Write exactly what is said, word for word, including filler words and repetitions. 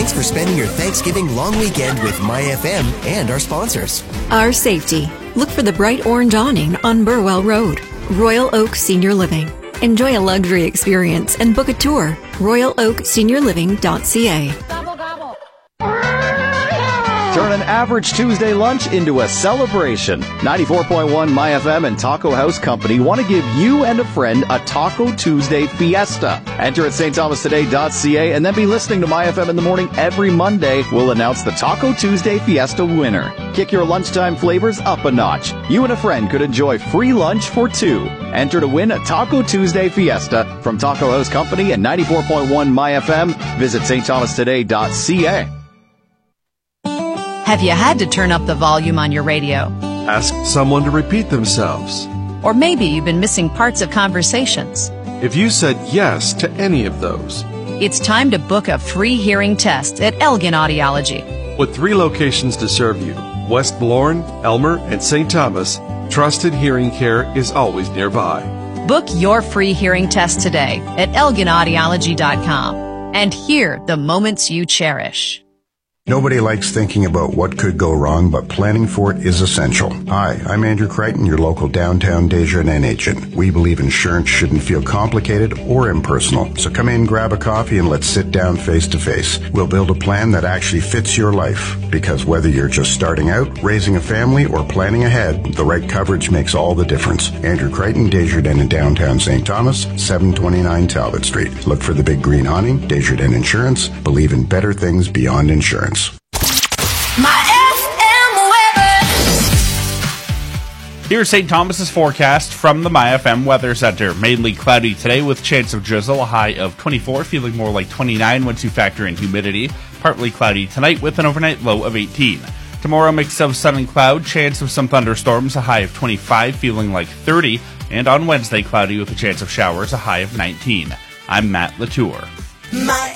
Thanks for spending your Thanksgiving long weekend with My F M and our sponsors. Our safety. Look for the bright orange awning on Burwell Road. Royal Oak Senior Living. Enjoy a luxury experience and book a tour. royal oak senior living dot c a. Turn an average Tuesday lunch into a celebration. ninety-four point one My F M and Taco House Company want to give you and a friend a Taco Tuesday fiesta. Enter at st thomas today dot c a and then be listening to My F M in the morning every Monday. We'll announce the Taco Tuesday fiesta winner. Kick your lunchtime flavors up a notch. You and a friend could enjoy free lunch for two. Enter to win a Taco Tuesday fiesta from Taco House Company and ninety-four point one My F M. Visit st thomas today dot c a. Have you had to turn up the volume on your radio? Ask someone to repeat themselves. Or maybe you've been missing parts of conversations. If you said yes to any of those, it's time to book a free hearing test at Elgin Audiology. With three locations to serve you, West Lorne, Elmer, and Saint Thomas, trusted hearing care is always nearby. Book your free hearing test today at elgin audiology dot com and hear the moments you cherish. Nobody likes thinking about what could go wrong, but planning for it is essential. Hi, I'm Andrew Crichton, your local downtown Desjardins agent. We believe insurance shouldn't feel complicated or impersonal. So come in, grab a coffee, and let's sit down face to face. We'll build a plan that actually fits your life. Because whether you're just starting out, raising a family, or planning ahead, the right coverage makes all the difference. Andrew Crichton, Desjardins in downtown Saint Thomas, seven twenty-nine Talbot Street. Look for the big green awning. Desjardins Insurance. Believe in better things beyond insurance. My F M weather. Here's Saint Thomas's forecast from the My F M Weather Center. Mainly cloudy today with chance of drizzle, a high of twenty-four, feeling more like twenty-nine once you factor in humidity. Partly cloudy tonight with an overnight low of eighteen. Tomorrow, mix of sun and cloud, chance of some thunderstorms, a high of twenty-five, feeling like thirty. And on Wednesday, cloudy with a chance of showers, a high of nineteen. I'm Matt Latour. My